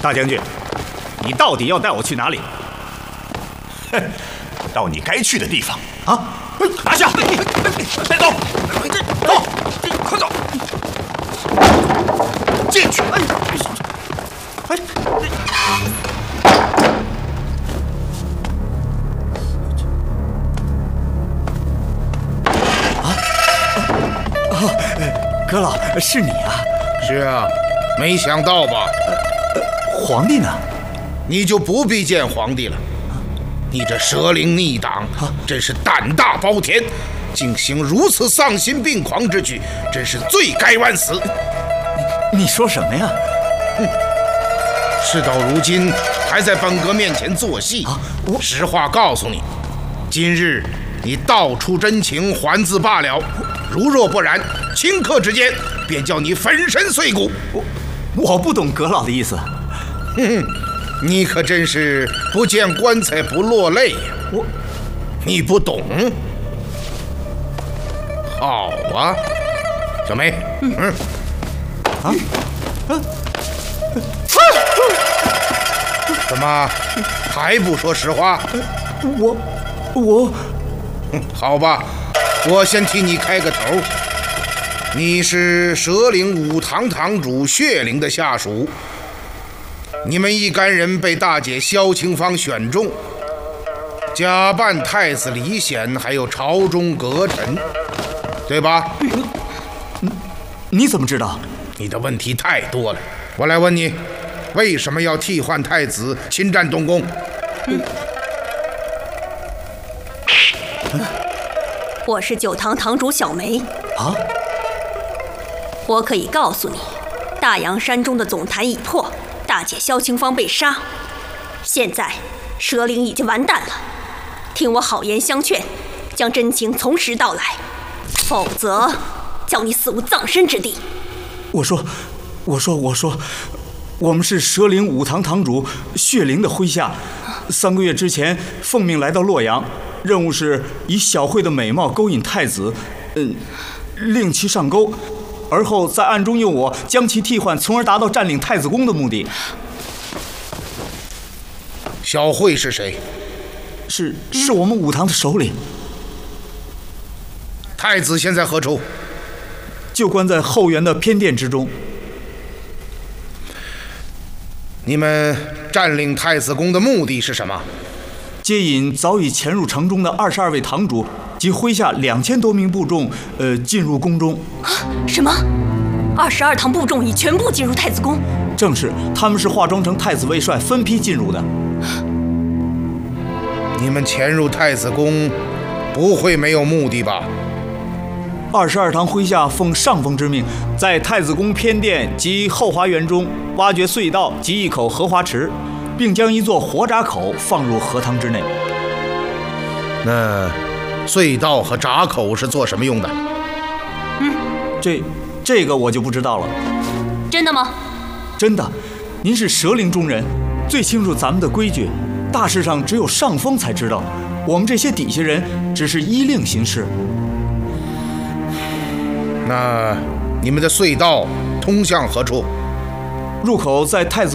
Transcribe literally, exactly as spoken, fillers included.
大将军，你到底要带我去哪里？ 哼，到你该去的地方啊！ 拿下！带走，走，快走！进去！哎，哎， 啊啊！阁老，是你啊？ 是啊，没想到吧？ 皇帝呢？ 你就不必见皇帝了。你这蛇灵逆党，真是胆大包天，竟行如此丧心病狂之举，真是罪该万死。 你你说什么呀？ 哼，事到如今还在本阁面前做戏。啊、我实话告诉你，今日你道出真情，还字罢了。如若不然，顷刻之间便叫你粉身碎骨。 我我不懂阁老的意思。 哼哼。你可真是不见棺材不落泪呀！ 我， 你不懂。好啊，小梅，嗯，嗯啊，啊， 怎么还不说实话？ 我，我， 好吧，我先替你开个头。你是蛇灵武堂堂主血灵的下属。你们一干人被大姐萧清芳选中，假扮太子李显，还有朝中阁臣，对吧？ 你你怎么知道？ 你的问题太多了。我来问你，为什么要替换太子侵占东宫？ 嗯、我是九堂堂主小梅。 啊？ 我可以告诉你，大阳山中的总坛已破。大姐萧清芳被杀，现在蛇灵已经完蛋了。听我好言相劝，将真情从实道来，否则叫你死无葬身之地。 我说，我说，我说，我们是蛇灵武堂堂主血灵的麾下，三个月之前奉命来到洛阳，任务是以小慧的美貌勾引太子，嗯，令其上钩。而后在暗中用我将其替换，从而达到占领太子宫的目的。 小慧是谁？ 是是我们武堂的首领。 太子现在何处？ 就关在后园的偏殿之中。 你们占领太子宫的目的是什么？ 接引早已潜入城中的二十二位堂主及麾下两千多名部众，呃，进入宫中。 什么？二十二堂部众已全部进入太子宫？ 正是，他们是化妆成太子卫帅，分批进入的。 你们潜入太子宫，不会没有目的吧？ 二十二堂麾下奉上峰之命，在太子宫偏殿及后花园中挖掘隧道及一口荷花池，并将一座活闸口放入荷塘之内。 那隧道和闸口是做什么用的？ 嗯， 这这个我就不知道了。 真的吗？ 真的。您是蛇灵中人，最清楚咱们的规矩，大事上只有上峰才知道，我们这些底下人只是依令行事。 那你们的隧道通向何处？ 入口在太子